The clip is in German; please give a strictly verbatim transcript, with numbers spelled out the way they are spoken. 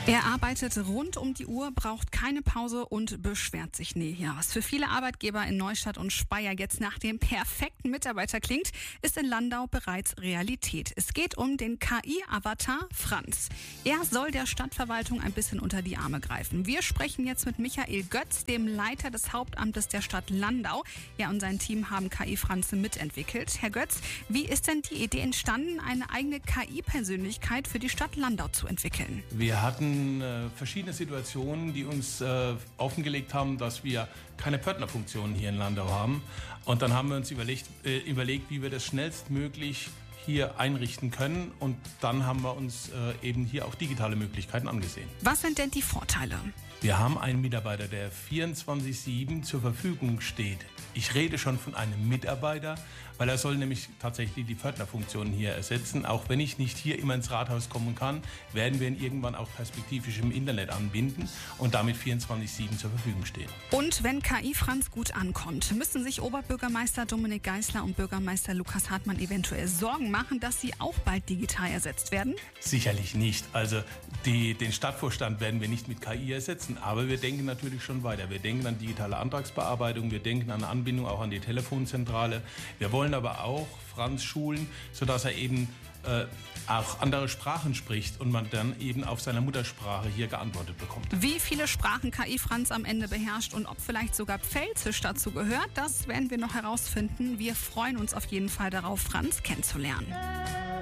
Er arbeitet rund um die Uhr, braucht keine Pause und beschwert sich nie. Ja, was für viele Arbeitgeber in Neustadt und Speyer jetzt nach dem perfekten Mitarbeiter klingt, ist in Landau bereits Realität. Es geht um den K I-Avatar Franz. Er soll der Stadtverwaltung ein bisschen unter die Arme greifen. Wir sprechen jetzt mit Michael Götz, dem Leiter des Hauptamtes der Stadt Landau. Er und sein Team haben K I Franz mitentwickelt. Herr Götz, wie ist denn die Idee entstanden, eine eigene K I-Persönlichkeit für die Stadt Landau zu entwickeln? Wir hatten äh, verschiedene Situationen, die uns äh, offengelegt haben, dass wir keine Pförtnerfunktion hier in Landau haben. Und dann haben wir uns überlegt, äh, überlegt wie wir das schnellstmöglich hier einrichten können. Und dann haben wir uns äh, eben hier auch digitale Möglichkeiten angesehen. Was sind denn die Vorteile? Wir haben einen Mitarbeiter, der vierundzwanzig sieben zur Verfügung steht. Ich rede schon von einem Mitarbeiter, weil er soll nämlich tatsächlich die Pförtnerfunktion hier ersetzen. Auch wenn ich nicht hier immer ins Rathaus kommen kann, werden wir ihn irgendwann auch perspektivisch im Internet anbinden und damit vierundzwanzig sieben zur Verfügung stehen. Und wenn K I Franz gut ankommt, müssen sich Oberbürgermeister Dominik Geisler und Bürgermeister Lukas Hartmann eventuell Sorgen machen, dass sie auch bald digital ersetzt werden? Sicherlich nicht. Also die, den Stadtvorstand werden wir nicht mit K I ersetzen, aber wir denken natürlich schon weiter. Wir denken an digitale Antragsbearbeitung, wir denken an Anbindung auch an die Telefonzentrale. Wir wollen aber auch Franz schulen, sodass er eben äh, auch andere Sprachen spricht und man dann eben auf seiner Muttersprache hier geantwortet bekommt. Wie viele Sprachen K I Franz am Ende beherrscht und ob vielleicht sogar Pfälzisch dazu gehört, das werden wir noch herausfinden. Wir freuen uns auf jeden Fall darauf, Franz kennenzulernen.